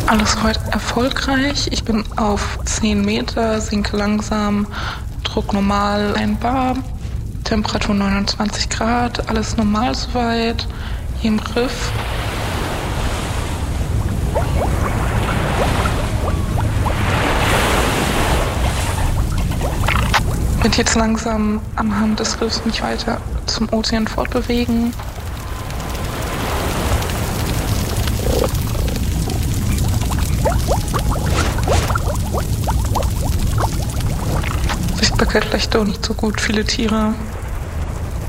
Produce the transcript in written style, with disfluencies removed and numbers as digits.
Alles soweit erfolgreich. Ich bin auf 10 Meter, sinke langsam, Druck normal, ein Bar, Temperatur 29 Grad, alles normal soweit, hier im Griff. Ich werde jetzt langsam anhand des Griffs mich weiter zum Ozean fortbewegen. Sichtbarkeit vielleicht doch nicht so gut, viele Tiere.